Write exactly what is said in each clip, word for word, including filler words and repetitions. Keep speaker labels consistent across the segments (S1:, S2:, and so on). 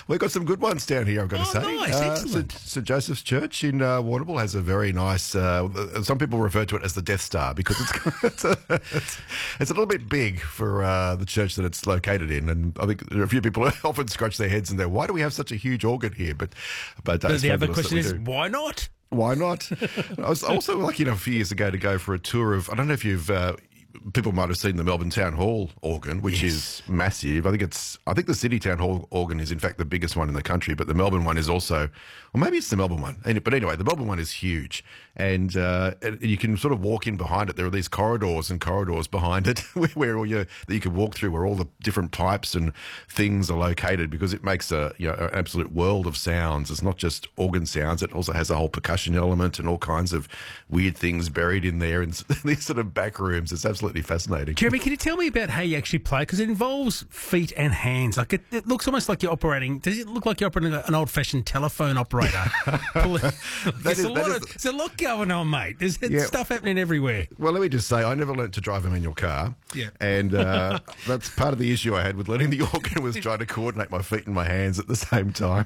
S1: We've got some good ones down here, I've got
S2: Oh,
S1: to say.
S2: nice, excellent.
S1: St St Joseph's Church in uh, Warrnambool has a very nice, uh, some people refer to it as the Death Star because it's it's, a, it's, it's a little bit big for uh, the church that it's located in. And I think there are a few people who often scratch their heads and they're, why do we have such a huge organ here? But, but, uh,
S2: But
S1: it's
S2: the other
S1: fabulous
S2: question
S1: that we
S2: is,
S1: do.
S2: why not?
S1: Why not? I was also lucky enough a few years ago to go for a tour of, I don't know if you've, uh, people might have seen the Melbourne Town Hall organ, which
S2: Yes.
S1: is massive. I think it's, I think the City Town Hall organ is in fact the biggest one in the country, but the Melbourne one is also, or maybe it's the Melbourne one. Any- But anyway, the Melbourne one is huge. And, uh, and you can sort of walk in behind it. There are these corridors and corridors behind it where, where all your, that you can walk through where all the different pipes and things are located because it makes a, you know, an absolute world of sounds. It's not just organ sounds. It also has a whole percussion element and all kinds of weird things buried in there in these sort of back rooms. It's absolutely fascinating.
S2: Jeremy, can you tell me about how you actually play? Because it involves feet and hands. Like it, it looks almost like you're operating. Does it look like you're operating an old-fashioned telephone operator? Pull- there's,
S1: is-
S2: a
S1: that
S2: lot
S1: is-
S2: of, there's a lot going on, mate. There's
S1: Yeah.
S2: stuff happening everywhere.
S1: Well, let me just say, I never learnt to drive a manual car.
S2: Yeah.
S1: And uh, that's part of the issue I had with learning the organ was trying to coordinate my feet and my hands at the same time.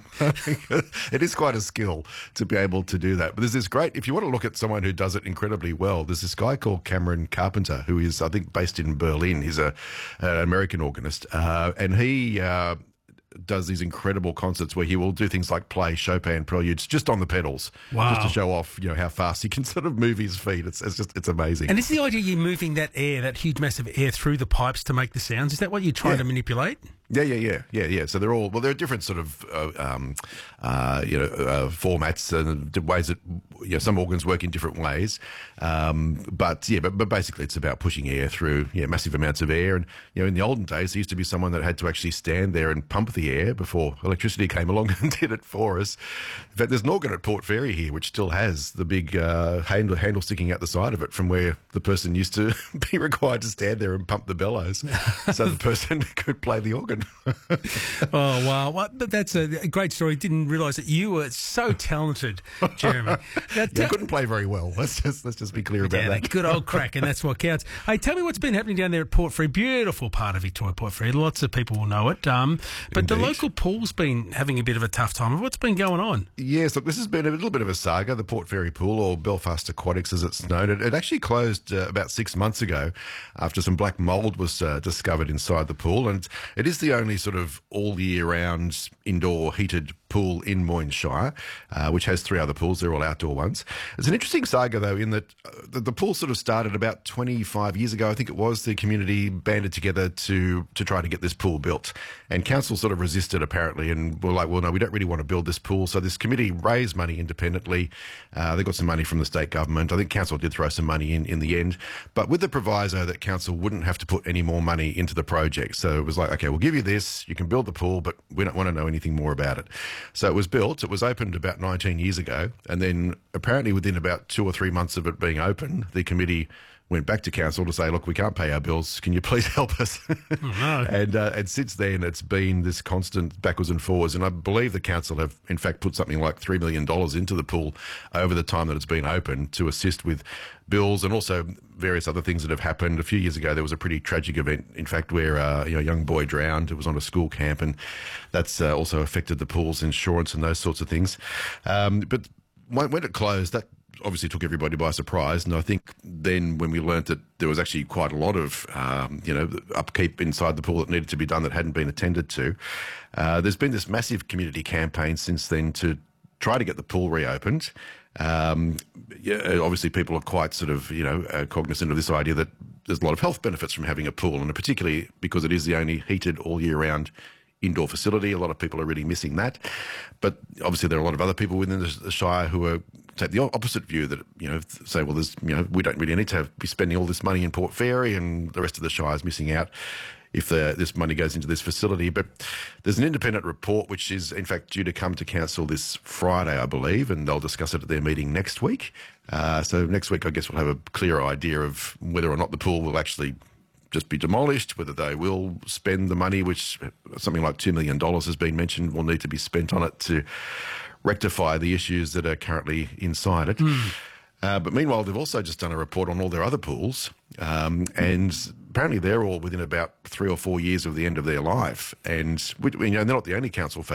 S1: It is quite a skill to be able to do that. But there's this great, if you want to look at someone who does it incredibly well, there's this guy called Cameron Carpenter, who is, I think, based in Berlin. He's a, an American organist. Uh, and he... Uh, does these incredible concerts where he will do things like play Chopin preludes just on the pedals,
S2: Wow.
S1: just to show off, you know, how fast he can sort of move his feet. It's, it's just, it's amazing.
S2: And is the idea you're moving that air, that huge massive air through the pipes to make the sounds? Is that what you're trying
S1: Yeah.
S2: to manipulate?
S1: Yeah, yeah, yeah, yeah, yeah. So they're all well. There are different sort of uh, um, uh, you know uh, formats and ways that you know some organs work in different ways. Um, but yeah, but, but basically it's about pushing air through yeah massive amounts of air. And you know in the olden days there used to be someone that had to actually stand there and pump the air before electricity came along and did it for us. In fact, there's an organ at Port Fairy here which still has the big uh, handle handle sticking out the side of it from where the person used to be required to stand there and pump the bellows, so the person could play the organ.
S2: Oh, wow. Well, but that's a, a great story. Didn't realise that you were so talented, Jeremy. Now,
S1: Yeah,
S2: tell-
S1: couldn't play very well. Let's just let's just be clear about
S2: Yeah,
S1: that.
S2: that good old crack, and that's what counts. Hey, tell me what's been happening down there at Port Fairy. Beautiful part of Victoria, Port Fairy. Lots of people will know it. Um, but the
S1: Indeed.
S2: local pool's been having a bit of a tough time. What's been going on?
S1: Yes, look, this has been a little bit of a saga. The Port Fairy Pool, or Belfast Aquatics as it's known, it, it actually closed uh, about six months ago after some black mould was uh, discovered inside the pool, and it is the only sort of all year round indoor heated pool in Moyne Shire, uh, which has three other pools. They're all outdoor ones. It's an interesting saga, though, in that uh, the, the pool sort of started about twenty-five years ago. I think it was the community banded together to to try to get this pool built. And council sort of resisted, apparently, and were like, well, no, we don't really want to build this pool. So this committee raised money independently. Uh, they got some money from the state government. I think council did throw some money in in the end, but with the proviso that council wouldn't have to put any more money into the project. So it was like, okay, we'll give you this. You can build the pool, but we don't want to know anything more about it. So it was built. It was opened about nineteen years ago. And then apparently within about two or three months of it being open, the committee went back to council to say, look, we can't pay our bills. Can you please help us?
S2: no.
S1: and, uh, and since then, it's been this constant backwards and forwards. And I believe the council have, in fact, put something like three million dollars into the pool over the time that it's been open to assist with bills and also various other things that have happened. A few years ago, there was a pretty tragic event, in fact, where uh, you know, a young boy drowned. It was on a school camp, and that's uh, also affected the pool's insurance and those sorts of things. Um, but when, when it closed, that obviously took everybody by surprise. And I think then when we learnt that there was actually quite a lot of, um, you know, upkeep inside the pool that needed to be done that hadn't been attended to, uh, there's been this massive community campaign since then to try to get the pool reopened. Um, yeah, obviously people are quite sort of, you know, uh, cognizant of this idea that there's a lot of health benefits from having a pool, and particularly because it is the only heated all year round indoor facility. A lot of people are really missing that. But obviously there are a lot of other people within the Shire who are take the opposite view, that, you know, say, well, there's, you know, we don't really need to have, be spending all this money in Port Fairy, and the rest of the Shire is missing out if the, this money goes into this facility. But there's an independent report which is in fact due to come to council this Friday, I believe, and they'll discuss it at their meeting next week. Uh, so next week, I guess we'll have a clearer idea of whether or not the pool will actually just be demolished, whether they will spend the money, which something like two million dollars has been mentioned will need to be spent on it to rectify the issues that are currently inside it. Mm. Uh, but meanwhile, they've also just done a report on all their other pools, um, and apparently they're all within about three or four years of the end of their life. And we, you know, they're not the only council